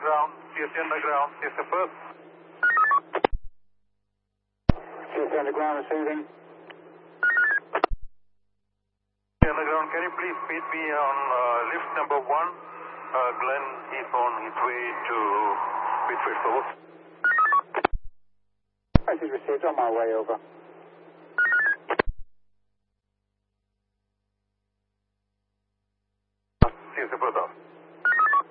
CSC underground, CSC first. CSC underground receiving. Underground, can you please feed me on lift number 1? Glenn is on his way to Whitfield Source. Message received, on my way over. CSC further.